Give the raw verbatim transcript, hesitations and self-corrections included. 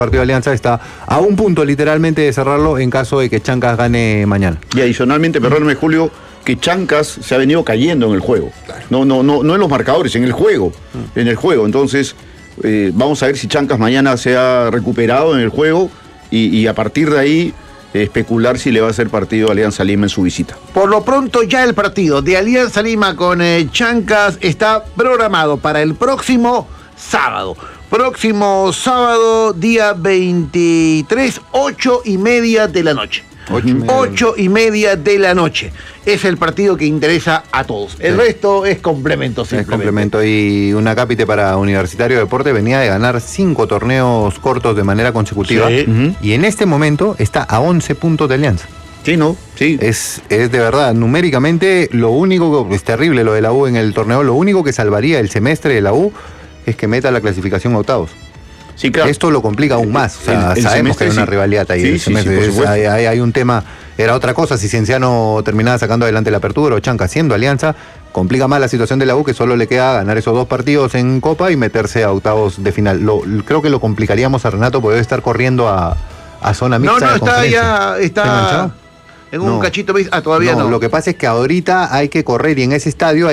partido de Alianza está a un punto literalmente de cerrarlo en caso de que Chancas gane mañana. Y adicionalmente, perdóname Julio, que Chancas se ha venido cayendo en el juego. No, no, no, no en los marcadores, en el juego. En el juego. Entonces, eh, vamos a ver si Chancas mañana se ha recuperado en el juego y, y a partir de ahí eh, especular si le va a hacer partido a Alianza Lima en su visita. Por lo pronto ya el partido de Alianza Lima con eh, Chancas está programado para el próximo sábado. Próximo sábado, día veintitrés, ocho y media de la noche. Ocho y media. Ocho y media de la noche. Es el partido que interesa a todos. El Sí. resto es complemento, Es simplemente. complemento. Y una cápite para Universitario de Deporte venía de ganar cinco torneos cortos de manera consecutiva. Sí. Uh-huh. Y en este momento está a once puntos de Alianza. Sí, ¿no? Sí. Es, es de verdad, numéricamente, lo único, es terrible lo de la U en el torneo, lo único que salvaría el semestre de la U es que meta la clasificación a octavos. Sí, claro. Esto lo complica aún más. O sea, El- el sabemos que hay semestre una sí. rivalidad ahí. Sí, el sí, sí, semestre. por Es- supuesto. hay, hay- hay un tema, era otra cosa. Si Cienciano terminaba sacando adelante la apertura o Chanca haciendo Alianza, complica más la situación de la U, que solo le queda ganar esos dos partidos en Copa y meterse a octavos de final. Lo, creo que lo complicaríamos a Renato, porque debe estar corriendo a, a zona No, mixta. no, de está conferencia. ya, ¿Está está enganchado? en un No. cachito. Ah, todavía no. Lo que pasa es que ahorita hay que correr y en ese estadio